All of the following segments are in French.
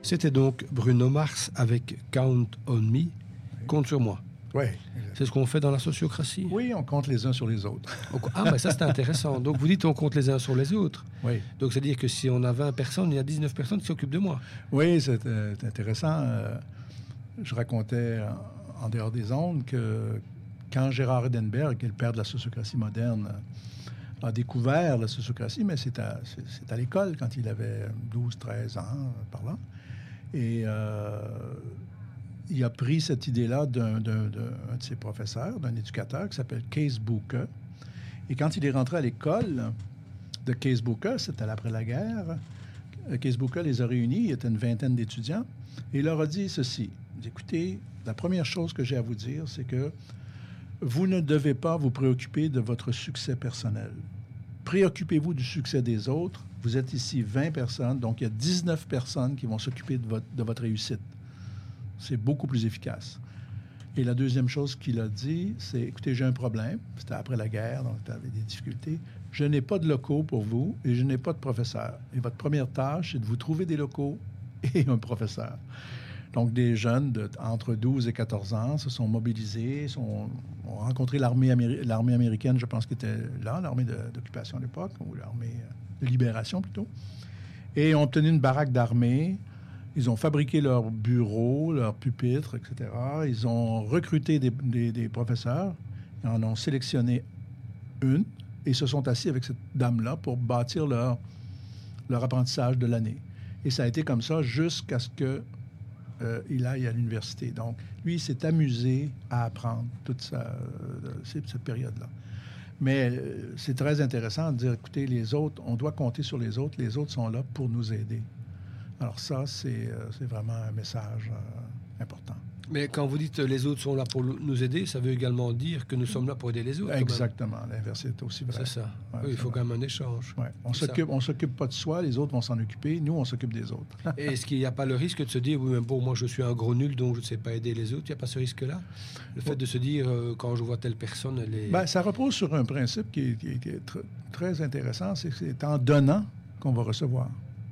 C'était donc Bruno Mars avec Count on Me, compte sur moi. Oui. C'est ce qu'on fait dans la sociocratie. Oui, on compte les uns sur les autres. Ah, ben ça, c'est intéressant. Donc, vous dites on compte les uns sur les autres. Oui. Donc, c'est-à-dire que si on a 20 personnes, il y a 19 personnes qui s'occupent de moi. Oui, c'est intéressant. Je racontais en dehors des ondes que quand Gérard Edenberg, qui est le père de la sociocratie moderne, a découvert la sociocratie, mais c'est à l'école, quand il avait 12, 13 ans, par là. Et il a pris cette idée-là d'un de ses professeurs, d'un éducateur qui s'appelle Cees Booker. Et quand il est rentré à l'école de Cees Booker, c'était après la guerre, Cees Booker les a réunis, il y était une vingtaine d'étudiants, et il leur a dit ceci. Il dit, écoutez, la première chose que j'ai à vous dire, c'est que vous ne devez pas vous préoccuper de votre succès personnel. Préoccupez-vous du succès des autres. Vous êtes ici 20 personnes, donc il y a 19 personnes qui vont s'occuper de votre réussite. C'est beaucoup plus efficace. Et la deuxième chose qu'il a dit, c'est, écoutez, j'ai un problème. C'était après la guerre, donc il y avait des difficultés. Je n'ai pas de locaux pour vous et je n'ai pas de professeur. Et votre première tâche, c'est de vous trouver des locaux et un professeur. Donc, des jeunes entre 12 et 14 ans se sont mobilisés, ont rencontré l'armée américaine, je pense, qui était là, l'armée d'occupation à l'époque, ou l'armée de libération plutôt, et ont obtenu une baraque d'armée. Ils ont fabriqué leurs bureaux, leurs pupitres, etc. Ils ont recruté des professeurs, ils en ont sélectionné une, et se sont assis avec cette dame-là pour bâtir leur apprentissage de l'année. Et ça a été comme ça jusqu'à ce que il aille à l'université. Donc, lui, il s'est amusé à apprendre toute cette période-là. Mais c'est très intéressant de dire, écoutez, les autres, on doit compter sur les autres sont là pour nous aider. Alors ça, c'est vraiment un message important. Mais quand vous dites les autres sont là pour nous aider, ça veut également dire que nous sommes là pour aider les autres. Exactement, l'inverse est aussi vrai. C'est ça. Ouais, oui, il faut quand même un échange. Ouais. On s'occupe pas de soi, les autres vont s'en occuper, nous, on s'occupe des autres. Et est-ce qu'il n'y a pas le risque de se dire, oui, mais bon, moi je suis un gros nul, donc je ne sais pas aider les autres, il n'y a pas ce risque-là? Le fait de se dire, quand je vois telle personne, elle est... Ben, ça repose sur un principe qui est très intéressant, c'est que c'est en donnant qu'on va recevoir.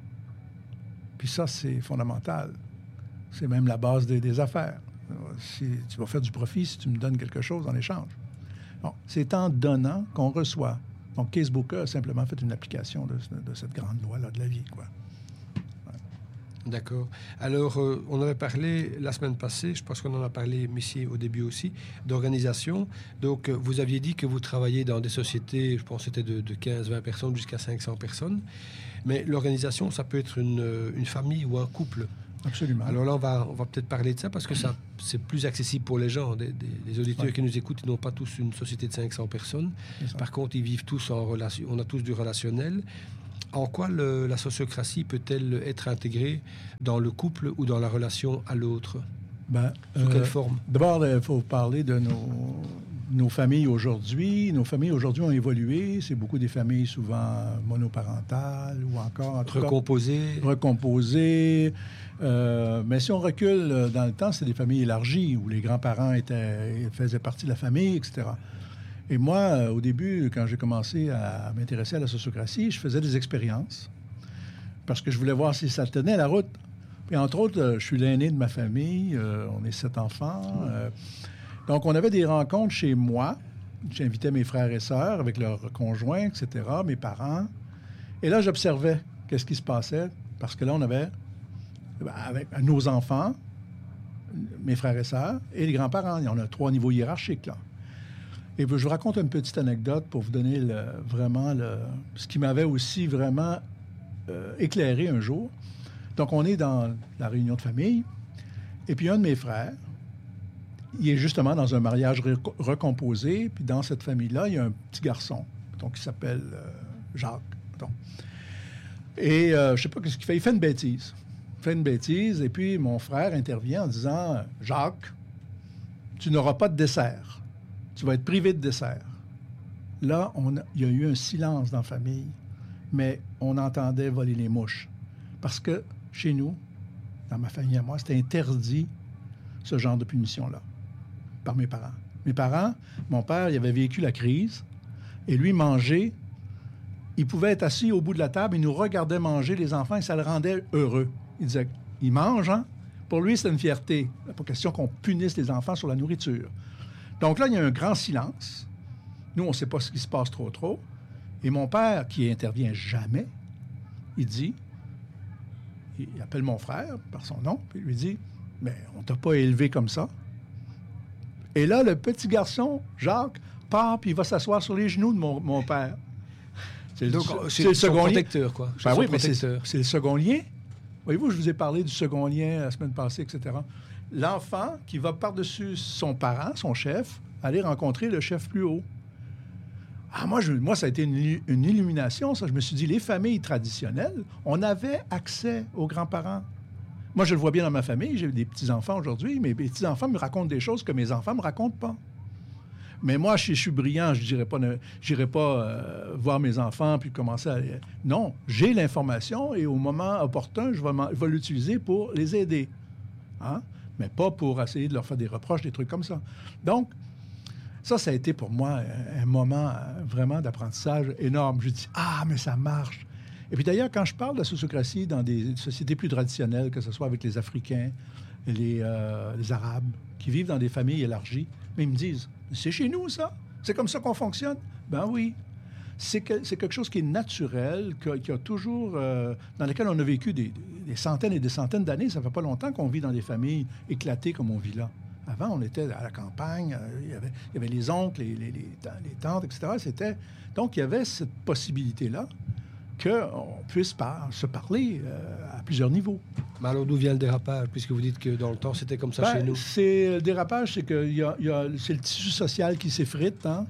Puis ça, c'est fondamental. C'est même la base des affaires. Si tu vas faire du profit, si tu me donnes quelque chose en échange. Bon, c'est en donnant qu'on reçoit. Donc, Cees Booker a simplement fait une application de cette grande loi-là de la vie, quoi. Ouais. D'accord. Alors, on avait parlé la semaine passée, je pense qu'on en a parlé ici au début aussi, d'organisation. Donc, vous aviez dit que vous travaillez dans des sociétés, je pense que c'était de 15-20 personnes jusqu'à 500 personnes. Mais l'organisation, ça peut être une famille ou un couple. Absolument. Alors là, on va peut-être parler de ça parce que ça, c'est plus accessible pour les gens. Les auditeurs qui nous écoutent, ils n'ont pas tous une société de 500 personnes. Par contre, ils vivent tous en relation. On a tous du relationnel. En quoi la sociocratie peut-elle être intégrée dans le couple ou dans la relation à l'autre? Sous quelle forme? D'abord, il faut parler de nos familles aujourd'hui. Nos familles aujourd'hui ont évolué. C'est beaucoup des familles souvent monoparentales ou encore... Recomposées. Mais si on recule dans le temps, c'est des familles élargies où les grands-parents faisaient partie de la famille, etc. Et moi, au début, quand j'ai commencé à m'intéresser à la sociocratie, je faisais des expériences parce que je voulais voir si ça tenait la route. Puis entre autres, je suis l'aîné de ma famille. On est 7 enfants. Donc, on avait des rencontres chez moi. J'invitais mes frères et sœurs avec leurs conjoints, etc., mes parents. Et là, j'observais qu'est-ce qui se passait. Parce que là, on avait, avec nos enfants, mes frères et sœurs, et les grands-parents. On a 3 niveaux hiérarchiques, là. Et je vous raconte une petite anecdote pour vous donner ce qui m'avait aussi vraiment éclairé un jour. Donc, on est dans la réunion de famille. Et puis, un de mes frères, il est justement dans un mariage recomposé. Puis, dans cette famille-là, il y a un petit garçon, donc, qui s'appelle Jacques. Donc. Et je ne sais pas ce qu'il fait. Il fait une bêtise. Et puis, mon frère intervient en disant, « Jacques, tu n'auras pas de dessert. Tu vas être privé de dessert. » Là, il y a eu un silence dans la famille, mais on entendait voler les mouches. Parce que chez nous, dans ma famille à moi, c'était interdit ce genre de punition-là par mes parents. Mes parents, mon père, il avait vécu la crise et lui, mangeait, il pouvait être assis au bout de la table, il nous regardait manger les enfants et ça le rendait heureux. Il disait, il mange, hein? Pour lui, c'est une fierté. Il n'est pas question qu'on punisse les enfants sur la nourriture. Donc là, il y a un grand silence. Nous, on ne sait pas ce qui se passe trop. Et mon père, qui intervient jamais, il dit, il appelle mon frère par son nom, puis il lui dit, « Mais on t'a pas élevé comme ça. » Et là, le petit garçon, Jacques, part, puis il va s'asseoir sur les genoux de mon père. C'est le second protecteur, quoi. Ben oui, mais c'est le second lien. Voyez-vous, je vous ai parlé du second lien la semaine passée, etc. L'enfant qui va par-dessus son parent, son chef, aller rencontrer le chef plus haut. Ah, moi, ça a été une illumination, ça. Je me suis dit, les familles traditionnelles, on avait accès aux grands-parents. Moi, je le vois bien dans ma famille. J'ai des petits-enfants aujourd'hui. Mes petits-enfants me racontent des choses que mes enfants ne me racontent pas. Mais moi, je suis brillant. Je n'irai pas voir mes enfants puis commencer à... Non, j'ai l'information et au moment opportun, je vais l'utiliser pour les aider. Hein? Mais pas pour essayer de leur faire des reproches, des trucs comme ça. Donc, ça a été pour moi un moment vraiment d'apprentissage énorme. Je dis, mais ça marche. Et puis d'ailleurs, quand je parle de la sociocratie dans des sociétés plus traditionnelles, que ce soit avec les Africains, les Arabes, qui vivent dans des familles élargies, mais ils me disent, c'est chez nous, ça? C'est comme ça qu'on fonctionne? Ben oui. C'est quelque chose qui est naturel, qui a toujours... dans lequel on a vécu des centaines et des centaines d'années. Ça fait pas longtemps qu'on vit dans des familles éclatées comme on vit là. Avant, on était à la campagne, il y avait les oncles, les tantes, etc. Donc, il y avait cette possibilité-là qu'on puisse se parler à plusieurs niveaux. Mais alors, d'où vient le dérapage, puisque vous dites que dans le temps, c'était comme ça chez nous? Le dérapage, c'est que c'est le tissu social qui s'effrite, hein?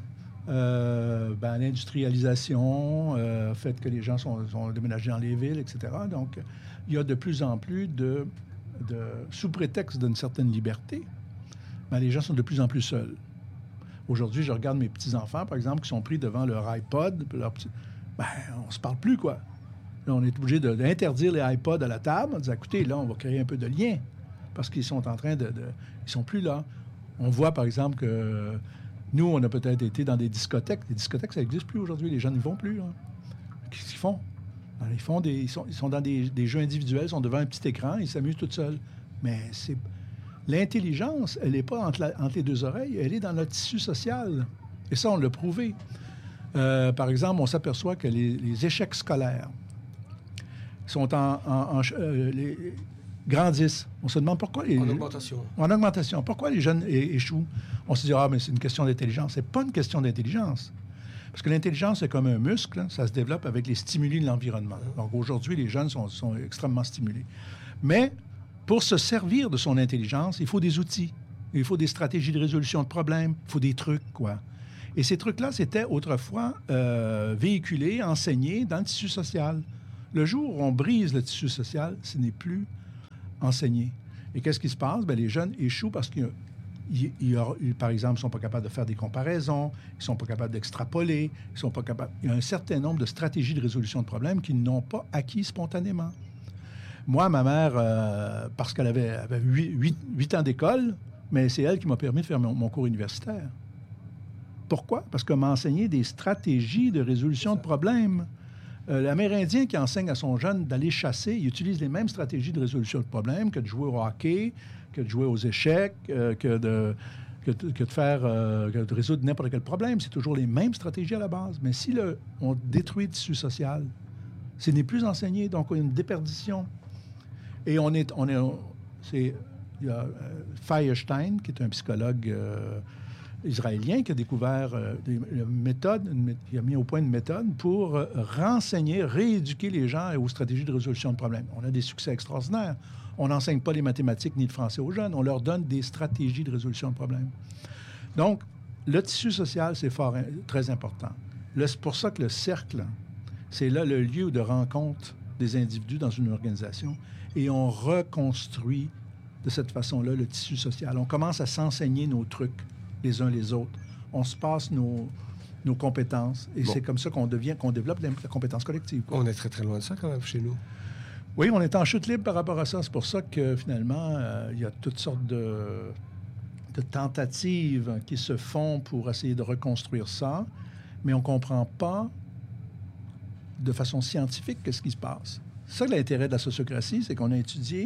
L'industrialisation, le fait que les gens sont déménagés dans les villes, etc. Donc, il y a de plus en plus sous prétexte d'une certaine liberté, les gens sont de plus en plus seuls. Aujourd'hui, je regarde mes petits-enfants, par exemple, qui sont pris devant leur iPod, on se parle plus, quoi. Là, on est obligé d'interdire les iPods à la table, en disant, écoutez, là, on va créer un peu de lien, parce qu'ils sont en train ils sont plus là. On voit, par exemple, que nous, on a peut-être été dans des discothèques. Les discothèques, ça n'existe plus aujourd'hui. Les gens n'y vont plus. Hein. Qu'est-ce qu'ils font? Ils sont dans des jeux individuels, ils sont devant un petit écran, ils s'amusent tout seuls. Mais l'intelligence, elle n'est pas entre les deux oreilles, elle est dans notre tissu social. Et ça, on l'a prouvé. Par exemple, on s'aperçoit que les échecs scolaires sont grandissent. On se demande pourquoi... En augmentation. En augmentation. Pourquoi les jeunes échouent? On se dit, mais c'est une question d'intelligence. C'est pas une question d'intelligence. Parce que l'intelligence, c'est comme un muscle. Hein, ça se développe avec les stimuli de l'environnement. Donc, aujourd'hui, les jeunes sont extrêmement stimulés. Mais pour se servir de son intelligence, il faut des outils. Il faut des stratégies de résolution de problèmes. Il faut des trucs, quoi. Et ces trucs-là, c'était autrefois véhiculés, enseignés dans le tissu social. Le jour où on brise le tissu social, ce n'est plus enseigné. Et qu'est-ce qui se passe? Les jeunes échouent parce qu'ils, par exemple, ne sont pas capables de faire des comparaisons, ils ne sont pas capables d'extrapoler, ils sont pas capables... Il y a un certain nombre de stratégies de résolution de problèmes qu'ils n'ont pas acquis spontanément. Moi, ma mère, parce qu'elle avait 8 ans d'école, mais c'est elle qui m'a permis de faire mon cours universitaire. Pourquoi? Parce qu'elle m'a enseigné des stratégies de résolution de problèmes. L'Amérindien qui enseigne à son jeune d'aller chasser, il utilise les mêmes stratégies de résolution de problèmes que de jouer au hockey, que de jouer aux échecs, que de résoudre n'importe quel problème. C'est toujours les mêmes stratégies à la base. Mais si on détruit le tissu social, ce n'est plus enseigné, donc on a une déperdition. Et il y a Feuerstein, qui est un psychologue israélien qui a découvert une méthode, il a mis au point une méthode pour renseigner, rééduquer les gens aux stratégies de résolution de problèmes. On a des succès extraordinaires. On n'enseigne pas les mathématiques ni le français aux jeunes. On leur donne des stratégies de résolution de problèmes. Donc, le tissu social, c'est très important. C'est pour ça que le cercle, c'est là le lieu de rencontre des individus dans une organisation. Et on reconstruit de cette façon-là le tissu social. On commence à s'enseigner nos trucs les uns les autres. On se passe nos compétences. Et c'est comme ça qu'on développe la compétence collective. On est très, très loin de ça, quand même, chez nous. Oui, on est en chute libre par rapport à ça. C'est pour ça que, finalement, il y a toutes sortes de tentatives qui se font pour essayer de reconstruire ça. Mais on ne comprend pas de façon scientifique qu'est-ce qui se passe. Ça, l'intérêt de la sociocratie, c'est qu'on a étudié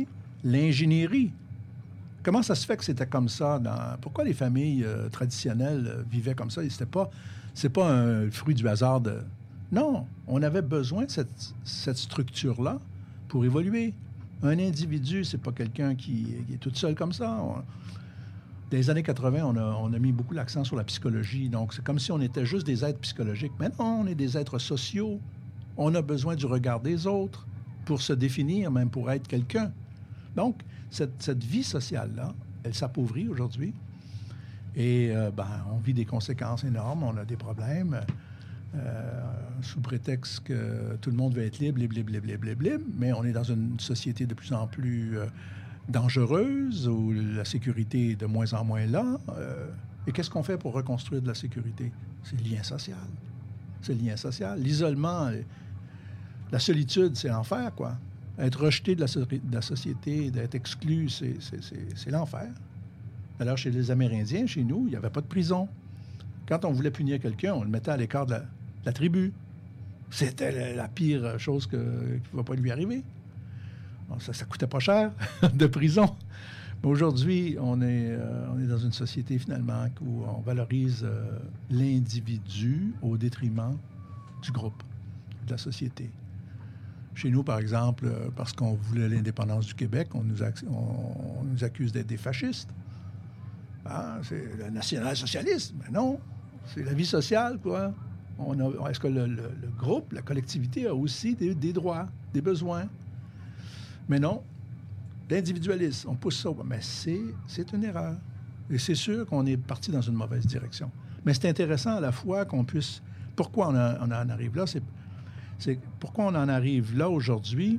l'ingénierie. Comment ça se fait que c'était comme ça? Pourquoi les familles traditionnelles vivaient comme ça? C'est pas un fruit du hasard de... Non, on avait besoin de cette structure-là pour évoluer. Un individu, c'est pas quelqu'un qui est tout seul comme ça. Dans les années 80, on a mis beaucoup l'accent sur la psychologie. Donc, c'est comme si on était juste des êtres psychologiques. Mais non, on est des êtres sociaux. On a besoin du regard des autres pour se définir, même pour être quelqu'un. Donc, cette vie sociale-là, elle s'appauvrit aujourd'hui. Et on vit des conséquences énormes. On a des problèmes sous prétexte que tout le monde veut être libre. Mais on est dans une société de plus en plus... dangereuse, où la sécurité est de moins en moins là. Et qu'est-ce qu'on fait pour reconstruire de la sécurité? C'est le lien social. C'est le lien social. L'isolement, la solitude, c'est l'enfer, quoi. Être rejeté de la société, d'être exclu, c'est l'enfer. Alors, chez les Amérindiens, chez nous, il n'y avait pas de prison. Quand on voulait punir quelqu'un, on le mettait à l'écart de la tribu. C'était la pire chose qui ne va pas lui arriver. Ça coûtait pas cher de prison. Mais aujourd'hui, on est dans une société, finalement, où on valorise l'individu au détriment du groupe, de la société. Chez nous, par exemple, parce qu'on voulait l'indépendance du Québec, on nous accuse d'être des fascistes. Ah, c'est le national-socialisme. Mais non, c'est la vie sociale, quoi. Est-ce que le groupe, la collectivité a aussi des droits, des besoins? Mais non, l'individualisme, on pousse ça. Mais c'est une erreur. Et c'est sûr qu'on est parti dans une mauvaise direction. Mais c'est intéressant à la fois qu'on puisse... Pourquoi on en arrive là? C'est pourquoi on en arrive là aujourd'hui?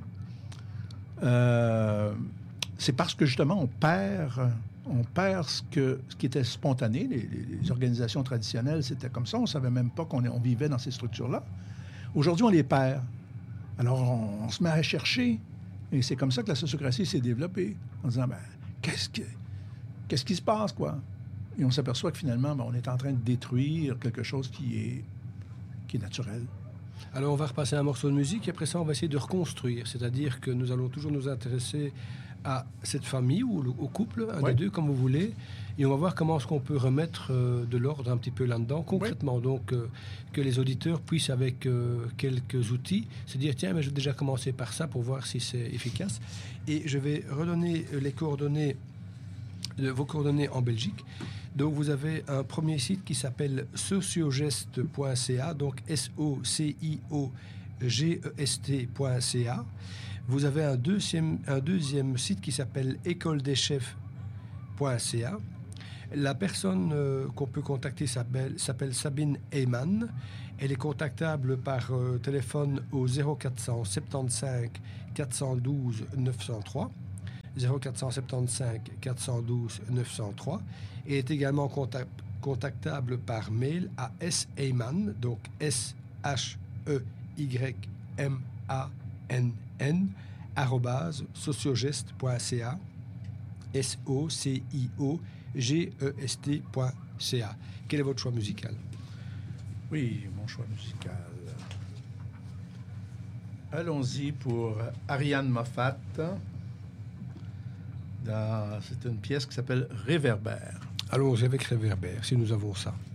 C'est parce que, justement, on perd ce qui était spontané. Les organisations traditionnelles, c'était comme ça. On ne savait même pas qu'on vivait dans ces structures-là. Aujourd'hui, on les perd. Alors, on se met à chercher... Et c'est comme ça que la sociocratie s'est développée, en disant, qu'est-ce qui se passe, quoi? Et on s'aperçoit que finalement, on est en train de détruire quelque chose qui est naturel. Alors, on va repasser un morceau de musique, et après ça, on va essayer de reconstruire. C'est-à-dire que nous allons toujours nous intéresser à cette famille ou au couple, un des deux, comme vous voulez, et on va voir comment est-ce qu'on peut remettre de l'ordre un petit peu là-dedans, concrètement. Donc, que les auditeurs puissent, avec quelques outils, se dire, tiens, mais je vais déjà commencer par ça pour voir si c'est efficace. Et je vais redonner vos coordonnées en Belgique. Donc, vous avez un premier site qui s'appelle sociogest.ca, donc sociogest.ca. Vous avez un deuxième site qui s'appelle écoledechefs.ca. La personne qu'on peut contacter s'appelle Sabine Heyman. Elle est contactable par téléphone au 0475 412 903. 0475 412 903. Et est également contactable par mail à sheyman, donc SHEYMANN, @sociogest.ca, SOCIOGEST.ca. Quel est votre choix musical? Oui, mon choix musical. Allons-y pour Ariane Moffat. C'est une pièce qui s'appelle Réverbère. Allons-y avec Réverbère, si nous avons ça.